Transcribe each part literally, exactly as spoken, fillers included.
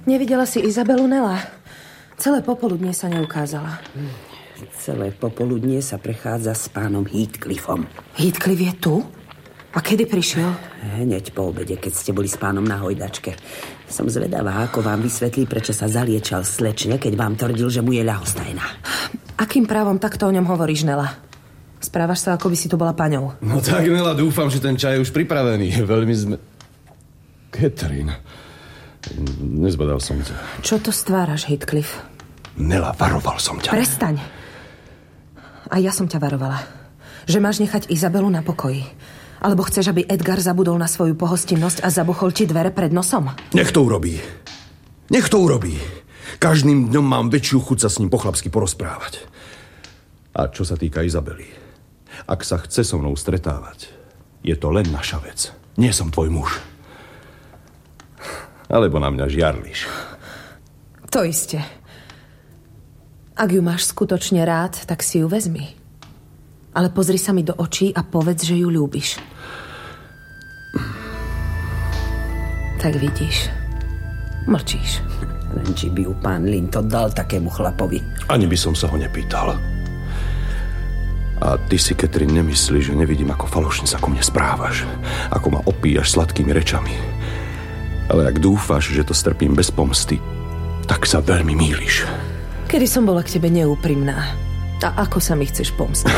Nevidela si Izabelu, Nela? Celé popoludnie sa neukázala. Celé popoludnie sa prechádza s pánom Heathcliffom. Heathcliff je tu? A kedy prišiel? Hneď po obede, keď ste boli s pánom na hojdačke. Som zvedavá, ako vám vysvetlí, prečo sa zaliečal slečne, keď vám tvrdil, že mu je ľahostajná. Akým právom takto o ňom hovoríš, Nela? Správaš sa, ako by si tu bola paňou. No tak, Nela, dúfam, že ten čaj je už pripravený. Veľmi sme... Catherine, nezbadal som ťa. Čo to stváraš, Heathcliff? Nela, varoval som ťa. Prestaň. A ja som ťa varovala, že máš nechať Izabelu na pokoji. Alebo chceš, aby Edgar zabudol na svoju pohostinnosť a zabuchol ti dvere pred nosom? Nech to urobí. Nech to urobí. Každým dňom mám väčšiu chuť sa s ním po chlapsky porozprávať. A čo sa týka Izabely, ak sa chce so mnou stretávať, je to len naša vec. Nie som tvoj muž. Alebo na mňa žiarliš. To isté. Ak ju máš skutočne rád, tak si ju vezmi. Ale pozri sa mi do očí a povedz, že ju ľúbiš. Tak vidíš. Mlčíš. Len či by ju pán Linton dal takému chlapovi. Ani by som sa ho nepýtal. A ty si, Catherine, nemyslíš, že nevidím, ako falošne sa ku mne správaš. Ako ma opíjaš sladkými rečami. Ale ak dúfaš, že to strpím bez pomsty, tak sa veľmi mýliš. Kedy som bola k tebe neúprimná? A ako sa mi chceš pomstiť?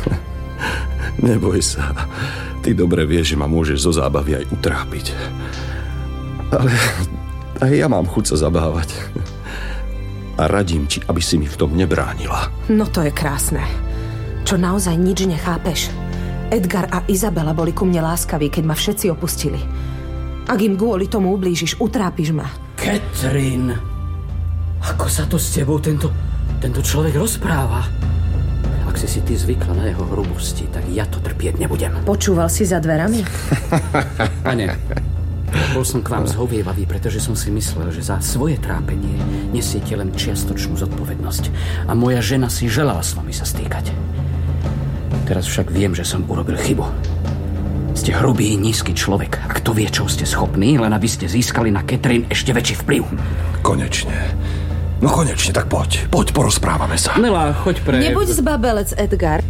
Neboj sa. Ty dobre vieš, že ma môžeš zo zábavy aj utrápiť. Ale aj ja mám chuť sa zabávať. A radím ti, aby si mi v tom nebránila. No to je krásne. Čo naozaj nič nechápeš? Edgar a Izabela boli ku mne láskaví, keď ma všetci opustili. Ak im kvôli tomu ublížiš, utrápiš ma. Catherine, ako sa to s tebou tento, tento človek rozpráva? Ak si si ty zvykla na jeho hrubosti, tak ja to trpieť nebudem. Počúval si za dverami? Pane, bol som k vám zhovievavý, pretože som si myslel, že za svoje trápenie nesiete len čiastočnú zodpovednosť. A moja žena si želala s vami sa stýkať. Teraz však viem, že som urobil chybu. Ste hrubý, nízky človek. A kto vie, čo ste schopní, len aby ste získali na Catherine ešte väčší vplyv. Konečne. No konečne, tak poď. Poď, porozprávame sa. Nela, choď pre... Nebuď zbabelec, Edgar.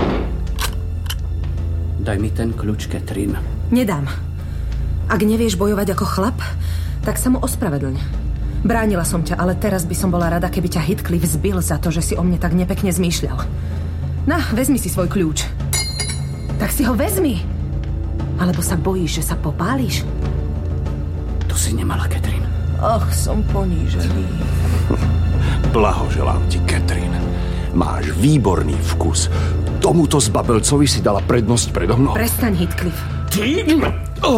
Daj mi ten kľúč, Catherine. Nedám. Ak nevieš bojovať ako chlap, tak sa mu ospravedlň. Bránila som ťa, ale teraz by som bola rada, keby ťa Heathcliff zbil za to, že si o mne tak nepekne zmýšľal. Na, vezmi si svoj kľúč. Tak si ho vezmi. Alebo sa bojíš, že sa popáliš? To si nemala, Catherine. Och, som ponížený. Blahoželám ti, Catherine. Máš výborný vkus. Tomuto zbabelcovi si dala prednosť predo mnou. Prestaň, Heathcliff. Ty? Oh.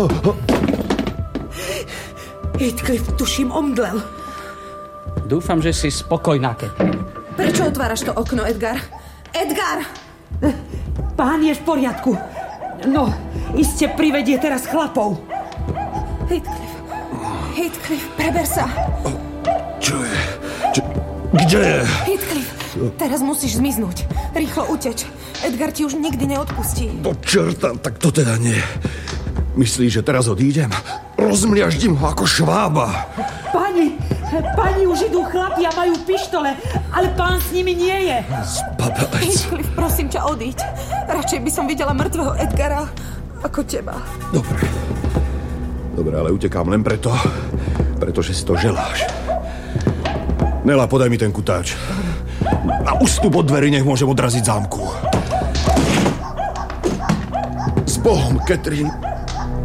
Heathcliff, tuším, omdlel. Dúfam, že si spokojná, Catherine. Prečo otváraš to okno, Edgar? Edgar! Pán je v poriadku. No, iste privedie teraz chlapov. Heathcliff. Heathcliff, preber sa. Čo je? Čo? Kde je? Heathcliff, teraz musíš zmiznúť. Rýchlo uteč. Edgar ti už nikdy neodpustí. Do čerta, tak to teda nie. Myslíš, že teraz odídem? Rozmliaždím ho ako švába. Pani, pani, už idú chlapi a majú pištole, ale pán s nimi nie je. Zbabelec. Heathcliff, prosím ťa, odíď. Radšej by som videla mŕtvého Edgara ako teba. Dobre. Dobre, ale utekám len preto, pretože si to želáš. Nela, podaj mi ten kutáč. Na ústup od dverí nech môžem odraziť zámku. S Bohom, Catherine.